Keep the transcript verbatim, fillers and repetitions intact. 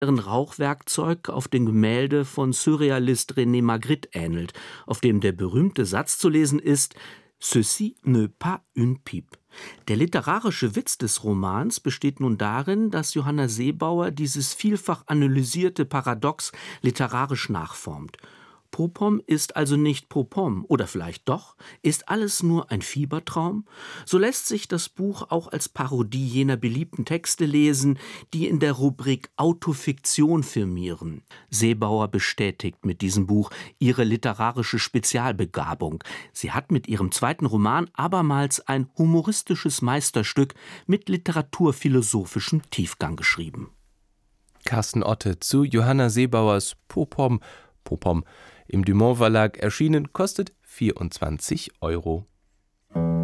Rauchwerkzeug auf dem Gemälde von Surrealist René Magritte ähnelt, auf dem der berühmte Satz zu lesen ist: Ceci n'est pas une pipe. Der literarische Witz des Romans besteht nun darin, dass Johanna Seebauer dieses vielfach analysierte Paradox literarisch nachformt. Popom ist also nicht Popom, oder vielleicht doch? Ist alles nur ein Fiebertraum? So lässt sich das Buch auch als Parodie jener beliebten Texte lesen, die in der Rubrik Autofiktion firmieren. Seebauer bestätigt mit diesem Buch ihre literarische Spezialbegabung. Sie hat mit ihrem zweiten Roman abermals ein humoristisches Meisterstück mit literaturphilosophischem Tiefgang geschrieben. Carsten Otte zu Johanna Seebauers Popom. Popom im Dumont Verlag erschienen, kostet vierundzwanzig Euro.